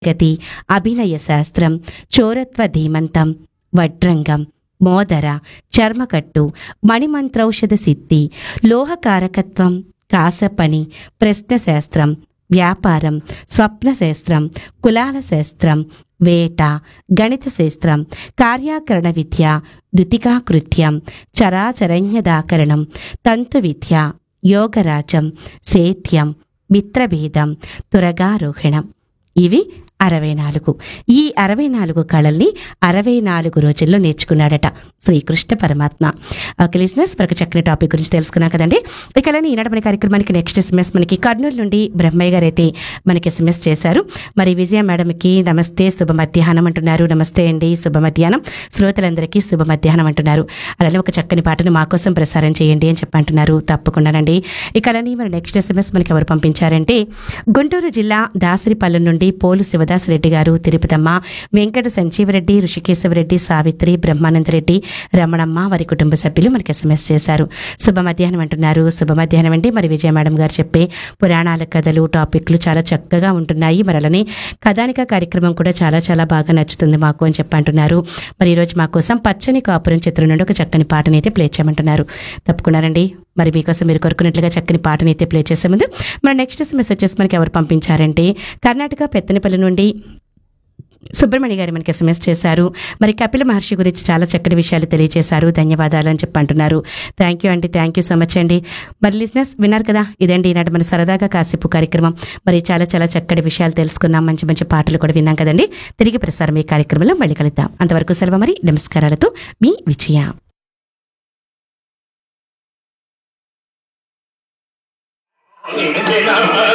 గతి, అభినయ శాస్త్రం, చోరత్వ ధీమంతం, వడ్రంగం, మోదర, చర్మకట్టు, మణిమంత్రౌషధ సిద్ధి, లోహకారకత్వం, కాసపని, ప్రశ్నశాస్త్రం, వ్యాపారం, స్వప్నశాస్త్రం, కులాల శాస్త్రం, వేట, గణిత శాస్త్రం, కార్యాకరణ విద్య, దుతికాకృత్యం, చరాచరణ్యదాకరణం, తంతు విద్య, యోగరాజం, సేద్యం, మిత్రభేదం, తురగారోహణం. ఇవి 64. ఈ 64 కళల్ని 64 రోజుల్లో నేర్చుకున్నాడట శ్రీకృష్ణ పరమాత్మ. ఓకే లిజనర్స్, మరొక చక్కని టాపిక్ గురించి తెలుసుకున్నాం కదండి. ఇకలని ఈనాడు మన కార్యక్రమానికి నెక్స్ట్ ఎస్ఎంఎస్ మనకి కర్నూలు నుండి బ్రహ్మయ్య గారు అయితే మనకి ఎస్ఎంఎస్ చేశారు. మరి విజయ మేడంకి నమస్తే, శుభ మధ్యాహ్నం అంటున్నారు. నమస్తే అండి, శుభ మధ్యాహ్నం. శ్రోతలందరికీ శుభ మధ్యాహ్నం అంటున్నారు. అలానే ఒక చక్కని పాటను మా కోసం ప్రసారం చేయండి అని చెప్పంటున్నారు. తప్పకుండానండి. ఇకలని మరి నెక్స్ట్ ఎస్ఎంఎస్ మనకి ఎవరు పంపించారంటే గుంటూరు జిల్లా దాసరిపల్లెం నుండి పోలు శివదాసరెడ్డి గారు, తిరుపతమ్మ, వెంకట సంజీవరెడ్డి, ఋషికేశవరెడ్డి, సావిత్రి, బ్రహ్మానందరెడ్డి, రమణమ్మ వారి కుటుంబ సభ్యులు మనకి ఎస్ఎంఎస్ చేశారు. శుభ మధ్యాహ్నం అంటున్నారు. శుభ మధ్యాహ్నం అండి. మరి విజయ మేడం గారు చెప్పే పురాణాల కథలు, టాపిక్లు చాలా చక్కగా ఉంటున్నాయి. మరి అలానే కథానిక కార్యక్రమం కూడా చాలా చాలా బాగా నచ్చుతుంది మాకు అని చెప్పంటున్నారు. మరి ఈరోజు మా కోసం పచ్చని కాపురం చిత్రం నుండి ఒక చక్కని పాటని అయితే ప్లే చేయమంటున్నారు. తప్పకుండానండి. మరి మీకోసం మీరు కోరుకున్నట్లుగా చక్కని పాటని అయితే ప్లే చేసే ముందు మరి నెక్స్ట్ మెసేజ్ వచ్చేసి మనకి ఎవరు పంపించారంటే కర్ణాటక పెత్తనపల్లి నుండి సుబ్రహ్మణ్య గారు మనకి ఎస్ఎంఎస్ చేశారు. మరి కపిల మహర్షి గురించి చాలా చక్కటి విషయాలు తెలియజేశారు. ధన్యవాదాలు అని చెప్పంటున్నారు. థ్యాంక్ యూ అండి, థ్యాంక్ యూ సో మచ్ అండి. మరి లిజనర్స్ విన్నారు కదా, ఇదండి ఈనాటి మన సరదాగా కాసేపు కార్యక్రమం. మరి చాలా చాలా చక్కటి విషయాలు తెలుసుకున్నాం, మంచి మంచి పాటలు కూడా విన్నాం కదండి. తిరిగి ప్రసారం ఈ కార్యక్రమంలో మళ్ళీ కలుద్దాం. అంతవరకు సెలవు. మరి నమస్కారాలతో మీ విజయ.